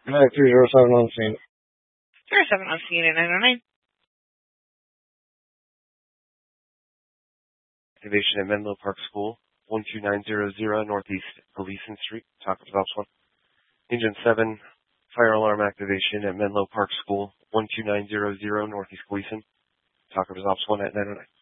307 on scene. 307 on scene at 909. Activation at Menlo Park School, 12900 Northeast Gleason Street. Talk with Ops 1. Engine 7, fire alarm activation at Menlo Park School, 12900 Northeast Gleason. Talk with Ops 1 at 909.